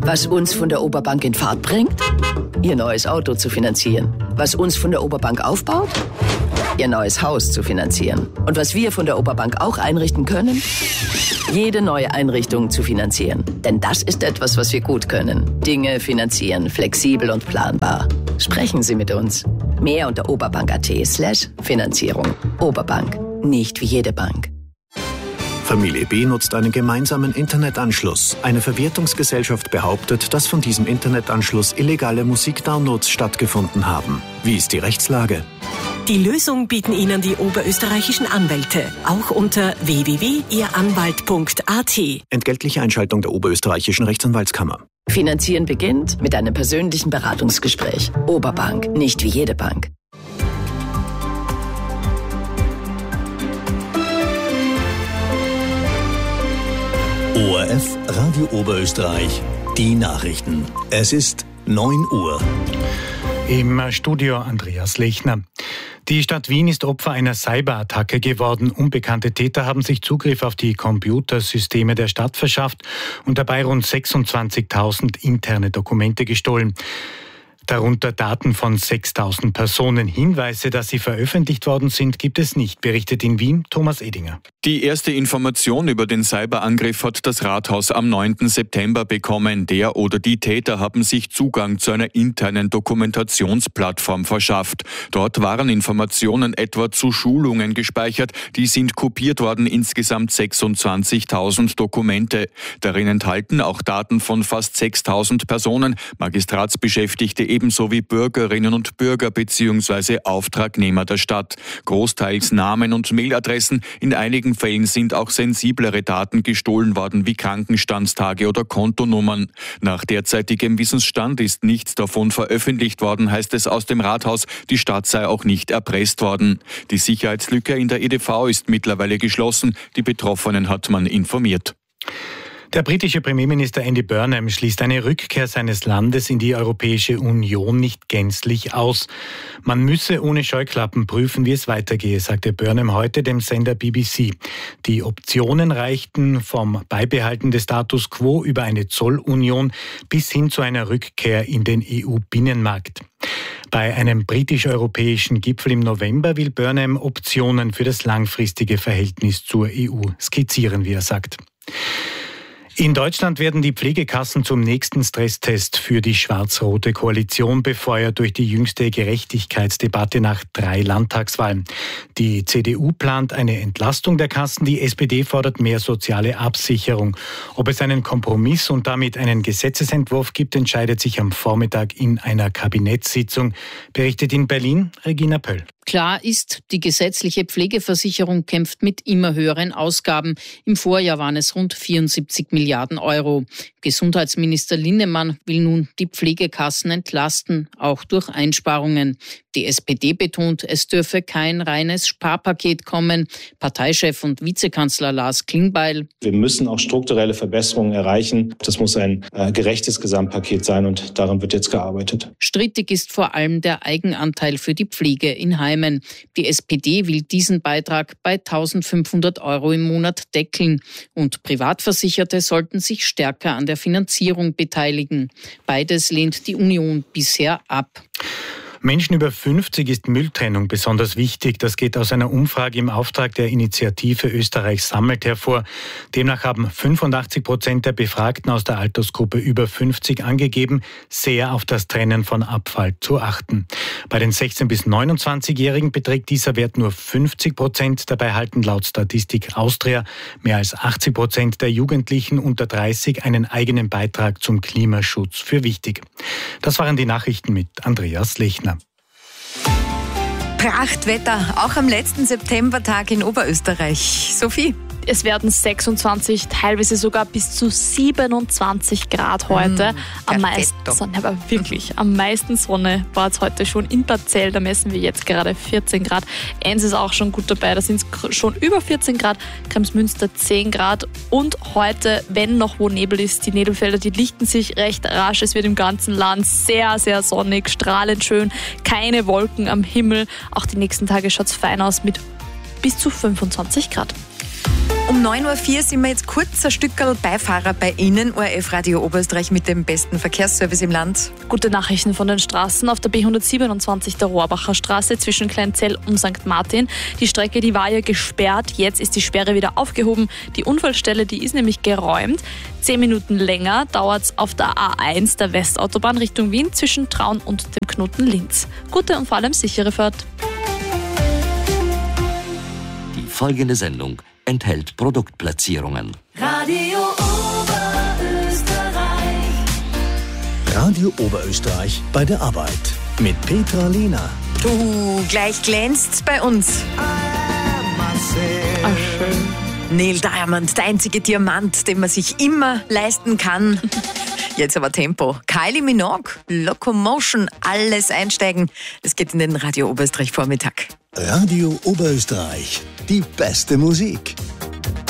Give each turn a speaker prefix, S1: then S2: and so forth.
S1: Was uns von der Oberbank in Fahrt bringt? Ihr neues Auto zu finanzieren. Was uns von der Oberbank aufbaut? Ihr neues Haus zu finanzieren. Und was wir von der Oberbank auch einrichten können? Jede neue Einrichtung zu finanzieren. Denn das ist etwas, was wir gut können. Dinge finanzieren, flexibel und planbar. Sprechen Sie mit uns. Mehr unter oberbank.at/Finanzierung. Oberbank. Nicht wie jede Bank.
S2: Familie B nutzt einen gemeinsamen Internetanschluss. Eine Verwertungsgesellschaft behauptet, dass von diesem Internetanschluss illegale Musikdownloads stattgefunden haben. Wie ist die Rechtslage?
S3: Die Lösung bieten Ihnen die oberösterreichischen Anwälte, auch unter www.ihranwalt.at.
S2: Entgeltliche Einschaltung der oberösterreichischen Rechtsanwaltskammer.
S1: Finanzieren beginnt mit einem persönlichen Beratungsgespräch. Oberbank, nicht wie jede Bank.
S4: ORF Radio Oberösterreich, die Nachrichten. Es ist 9 Uhr.
S5: Im Studio Andreas Lechner. Die Stadt Wien ist Opfer einer Cyberattacke geworden. Unbekannte Täter haben sich Zugriff auf die Computersysteme der Stadt verschafft und dabei rund 26.000 interne Dokumente gestohlen. Darunter Daten von 6.000 Personen. Hinweise, dass sie veröffentlicht worden sind, gibt es nicht, berichtet in Wien Thomas Edinger.
S6: Die erste Information über den Cyberangriff hat das Rathaus am 9. September bekommen. Der oder die Täter haben sich Zugang zu einer internen Dokumentationsplattform verschafft. Dort waren Informationen etwa zu Schulungen gespeichert. Die sind kopiert worden, insgesamt 26.000 Dokumente. Darin enthalten auch Daten von fast 6.000 Personen, Magistratsbeschäftigte ebenso wie Bürgerinnen und Bürger bzw. Auftragnehmer der Stadt. Großteils Namen und Mailadressen. In einigen Fällen sind auch sensiblere Daten gestohlen worden, wie Krankenstandstage oder Kontonummern. Nach derzeitigem Wissensstand ist nichts davon veröffentlicht worden, heißt es aus dem Rathaus. Die Stadt sei auch nicht erpresst worden. Die Sicherheitslücke in der EDV ist mittlerweile geschlossen. Die Betroffenen hat man informiert.
S5: Der britische Premierminister Andy Burnham schließt eine Rückkehr seines Landes in die Europäische Union nicht gänzlich aus. Man müsse ohne Scheuklappen prüfen, wie es weitergehe, sagte Burnham heute dem Sender BBC. Die Optionen reichten vom Beibehalten des Status quo über eine Zollunion bis hin zu einer Rückkehr in den EU-Binnenmarkt. Bei einem britisch-europäischen Gipfel im November will Burnham Optionen für das langfristige Verhältnis zur EU skizzieren, wie er sagt. In Deutschland werden die Pflegekassen zum nächsten Stresstest für die schwarz-rote Koalition befeuert durch die jüngste Gerechtigkeitsdebatte nach 3 Landtagswahlen. Die CDU plant eine Entlastung der Kassen, die SPD fordert mehr soziale Absicherung. Ob es einen Kompromiss und damit einen Gesetzesentwurf gibt, entscheidet sich am Vormittag in einer Kabinettssitzung, berichtet in Berlin Regina Pöll.
S7: Klar ist, die gesetzliche Pflegeversicherung kämpft mit immer höheren Ausgaben. Im Vorjahr waren es rund 74 Milliarden Euro. Gesundheitsminister Linnemann will nun die Pflegekassen entlasten, auch durch Einsparungen. Die SPD betont, es dürfe kein reines Sparpaket kommen. Parteichef und Vizekanzler Lars Klingbeil:
S8: Wir müssen auch strukturelle Verbesserungen erreichen. Das muss ein gerechtes Gesamtpaket sein und daran wird jetzt gearbeitet.
S7: Strittig ist vor allem der Eigenanteil für die Pflege in Heimen. Die SPD will diesen Beitrag bei 1.500 Euro im Monat deckeln. Und Privatversicherte sollten sich stärker an der Finanzierung beteiligen. Beides lehnt die Union bisher ab.
S5: Menschen über 50 ist Mülltrennung besonders wichtig. Das geht aus einer Umfrage im Auftrag der Initiative Österreich sammelt hervor. Demnach haben 85% der Befragten aus der Altersgruppe über 50 angegeben, sehr auf das Trennen von Abfall zu achten. Bei den 16- bis 29-Jährigen beträgt dieser Wert nur 50%. Dabei halten laut Statistik Austria mehr als 80% der Jugendlichen unter 30 einen eigenen Beitrag zum Klimaschutz für wichtig. Das waren die Nachrichten mit Andreas Lechner.
S9: Prachtwetter, auch am letzten Septembertag in Oberösterreich. Sophie?
S10: Es werden 26, teilweise sogar bis zu 27 Grad heute. Am meisten Sonne, aber wirklich, am meisten Sonne war es heute schon in Parzell. Da messen wir jetzt gerade 14 Grad. Enns ist auch schon gut dabei, da sind es schon über 14 Grad. Kremsmünster 10 Grad. Und heute, wenn noch wo Nebel ist, die Nebelfelder, die lichten sich recht rasch. Es wird im ganzen Land sehr, sehr sonnig, strahlend schön. Keine Wolken am Himmel. Auch die nächsten Tage schaut es fein aus mit bis zu 25 Grad.
S9: Um 9.04 Uhr sind wir jetzt kurz ein Stückerl Beifahrer bei Ihnen, ORF Radio Oberösterreich mit dem besten Verkehrsservice im Land.
S10: Gute Nachrichten von den Straßen auf der B127 der Rohrbacher Straße zwischen Kleinzell und St. Martin. Die Strecke, die war ja gesperrt, jetzt ist die Sperre wieder aufgehoben. Die Unfallstelle, die ist nämlich geräumt. 10 Minuten länger dauert es auf der A1 der Westautobahn Richtung Wien zwischen Traun und dem Knoten Linz. Gute und vor allem sichere Fahrt.
S11: Die folgende Sendung enthält Produktplatzierungen.
S12: Radio Oberösterreich.
S4: Radio Oberösterreich bei der Arbeit mit Petra Lehner.
S9: Gleich glänzt's bei uns.
S10: Ach, schön.
S9: Neil Diamond, der einzige Diamant, den man sich immer leisten kann. Jetzt aber Tempo. Kylie Minogue, Locomotion, alles einsteigen. Das geht in den Radio Oberösterreich Vormittag.
S4: Radio Oberösterreich, die beste Musik.